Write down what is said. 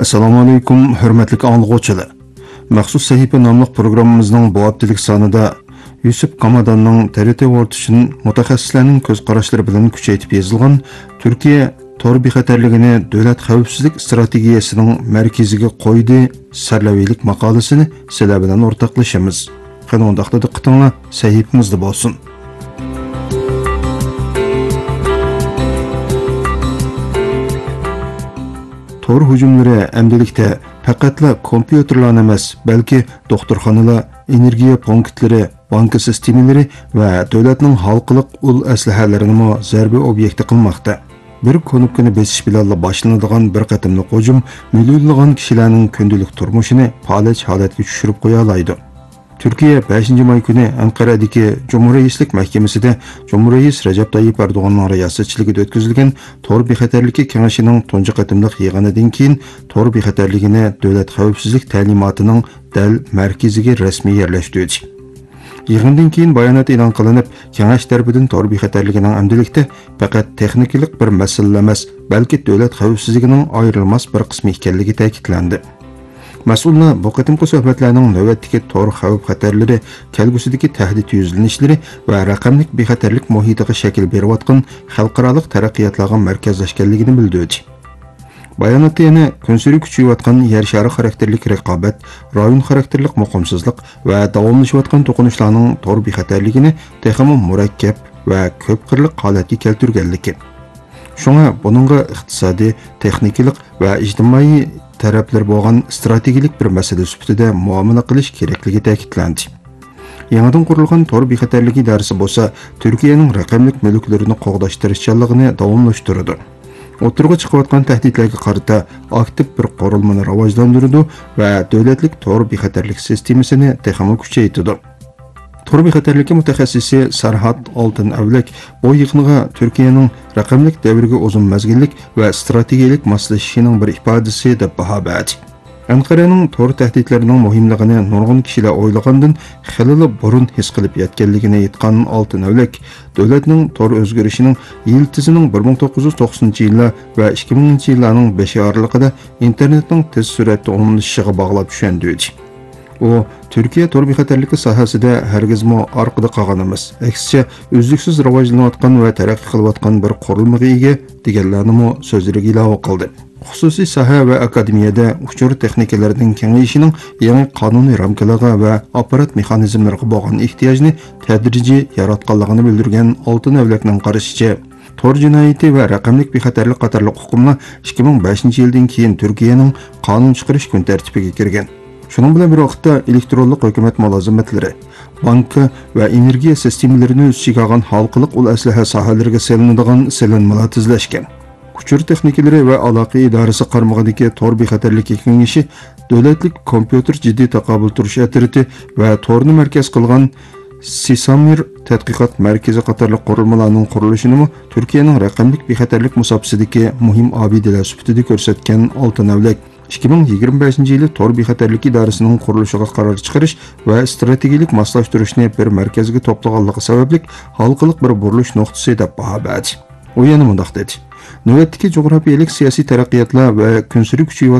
Assalomu alaykum, hurmatli anglag'uvchilar. Maxsus sahifa nomli programmamizning bu haftalik sonida Yusuf Kamadanning TRT World uchun mutaxassislarning ko'z qarashlari bilan kuchaytirib yozilgan Turkiya tor bexatarligini davlat xavfsizlik strategiyasining markaziga qo'ydi sarlaviylik maqolasini sizlar bilan o'rtoqlashamiz. Qani undaqda diqqatinglar sahifamizda bo'lsin. Tor hujumlari endilikda faqatla kompyuterlar emas, balki doktorxonalar, energiya punktlari, banka sistemalari va davlatning xalqiliq ul aslahalarini zarba obyekti qilmoqda. Bir konukini besish bilan boshlanadigan bir qatimli hujum millionlagan kishilarning kundalik turmushini falaj holatga tushirib qo'ya oladi. Türkiye 5. may günü Ankara'daki Cumhuriyetçilik Mahkemesi'de Cumhuriyet Recep Tayyip Erdoğan'ın riyasatçılığı ötküzülgen Tor Bexatarligi Kengashining tunji qatimliq yig'inidan keyin Tor bexatarligini davlat xavfsizlik ta'limotining dal markaziga rasmiy yerlashtirdi. Yig'indan keyin bayonot e'lon qilinib, Kengash tarafidan Tor bexatarligining amdilikda faqat texnikalik bir masala emas, balki davlat xavfsizligining ayrilmas bir qismi ekanligi ta'kidlandi. Mas'ullar bu qatimqi suhbatlarning navbatdagi tor xavf xatarlari, kelgusidagi tahdid yuzlanishlari va raqamlik bexatarlik muhitiga shakl berayotgan xalqaro taraqqiyotlarga markazlashganligini bildirdi. Bayonotda yana kunsiri kuchayotgan yer shari xarakterlik raqobat, rayon xarakterlik muqimsizlik va davomlashayotgan to'qinishlarning tor bexatarligini texmo murakkab va ko'p qirli holatga keltirganligi. Shunga buningga iqtisodiy, texnikalik va ijtimoiy taraflar bo'lgan strategik bir masala sifatida muomala qilish kerakligi ta'kidlandi. Yangidan qurilgan Tor bexatarligi idorasi bo'lsa, Turkiyaning raqamlik mulklarini qo'g'dashtirishchiligini davomlashtiradi. O'tirg'i chiqayotgan tahdidlarga qarata aktiv bir qurilmani rivojlantiradi va davlatlik Tor bexatarlik sistemasini texmo kuchaytiradi. Tor bexatarligi mutaxassisi Sarhat Oltin Avlak bu yig'inga Turkiyaning raqamlik davriga uzun mazgillik va strategik moslashishining bir ifodasi deb baho berdi. Anqaraning tor tahdidlarining muhimligini nurg'un kishilar o'ylagandan xilli burun his qilib yetganligini aytgan Oltin Avlak, davlatning tor o'zgarishining yiltizining 1990-yillar va 2000-yillarning 5 oralig'ida internetning tez suratda umumlashishiga bog'lab tushundirdi. O, Türkiye tor bexatarligi sohasida hargizmo orqada qolgan emas. Aksicha, uzluksiz rivojlanayotgan va taraqqiy qilayotgan bir qurilmaga ega deganlarni so'zlariga ilova qildi. Xususiy soha va akademiyada uchur texnikalarining kengayishining yangi qonuniy ramkalarga va apparat mexanizmlariga bo'lgan ehtiyojni tadrijiy yaratganligini bildirgan Oltin Avlakning qarashicha, tor jinoyati va raqamlik bexatarlik qatorliq hukmlar 2005-yildan keyin Turkiyaning qonun chiqarish kun tartibiga kirgan. Şunun bilan bir vaqtda elektronlik hukumat mulozimatlari, banka va energiya sistemalarini o'z ichiga olgan xalqiliq ul aslaha sohalariga selinadigan selinmalar tezlashgan. Kuchur texnikalari va aloqa idorasi qarmog'idagi tor bexatarlik kengashi davlatlik kompyuter jiddiy taqobil turish atriti va torni markaz qilgan Sisamir tadqiqot markazi qatorliq qurilmalarning qurilishini Turkiyaning raqamlik bexatarlik musobasidagi muhim obidalar sifatida ko'rsatgan Oltin Avlak 2025-yili Tor bexatarlik idorasining qurilishiga qaror chiqarish va strategik moslashtirishni bir markazga to'plaganligi sababli xalqiliq bir burilish nuqtasi deb baho berdi. U yana mundaq dedi: Navbatdagi jug'rafiyalik siyosiy taraqqiyotlar va kunsiri kuchayotgan